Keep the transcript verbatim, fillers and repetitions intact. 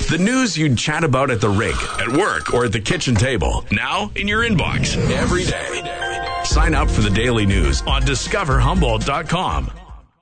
The news you'd chat about at the rink, at work, or at the kitchen table. Now in your inbox every day. Sign up for the daily news on discover humboldt dot com.